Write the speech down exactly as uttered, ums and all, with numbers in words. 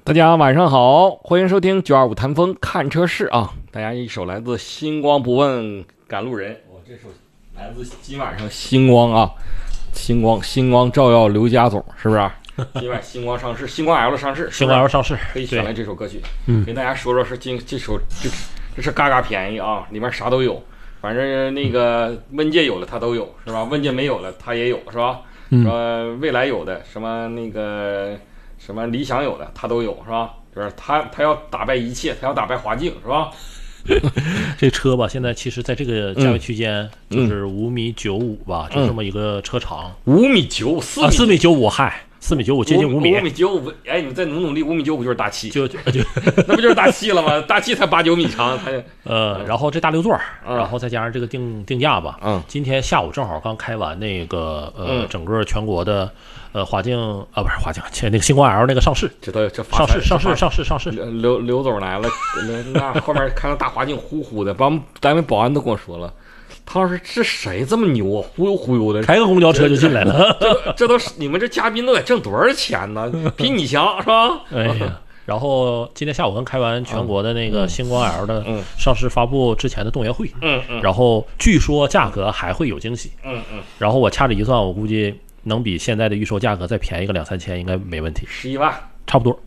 大家晚上好，欢迎收听九二五谈风看车市啊！大家一首来自星光不问赶路人，我、哦、这首来自今晚上星光啊，星光星光照耀刘家总，是不是？今晚星光上市，星光 L 上市， 星光 L 上市， 可以选来这首歌曲， 嗯， 给大家说说是今这首这这是嘎嘎便宜啊，里面啥都有，反正那个问界有的它都有，是吧？问界没有的它也有，是吧？ 嗯， 说未来有的什么那个什么理想有的它都有，是吧？就是他他要打败一切，他要打败华境，是吧？ 这车吧，现在其实在这个价位区间，嗯、就是五米九五吧，嗯、就这么一个车长。 五米九五，四米四米九五，嗨，四米九五，接近五米。 五米九五，哎，你再努努力，五米九五就是大七， 就就就那不就是大七了吗？大七才八九米长，才呃，然后这大六座，嗯、然后再加上这个定定价吧，嗯，今天下午正好刚开完那个呃，嗯、整个全国的。呃，华境啊，不是华境，那个星光 L 那个上市， 这都这上市上市上市上市， 刘刘总来了，那后面看到大华境呼呼的，把我们单位保安都跟我说了，他说这谁这么牛啊，忽悠忽悠的， 开个公交车就进来了， 这这都是你们这嘉宾都得挣多少钱呢？比你强是吧？ 哎呀。然后今天下午刚开完全国的那个星光 L 的上市发布之前的动员会， 嗯嗯， 然后据说价格还会有惊喜， 嗯嗯， 然后我掐指一算，我估计能比现在的预售价格再便宜个两三千，应该没问题， 十一万差不多。